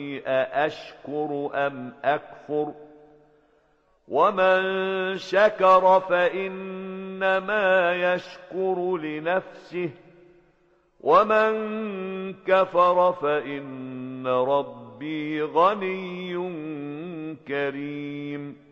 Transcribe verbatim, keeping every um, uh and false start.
أأشكر أم أكفر ومن شكر فإنما يشكر لنفسه ومن كفر فإن ربي غني كريم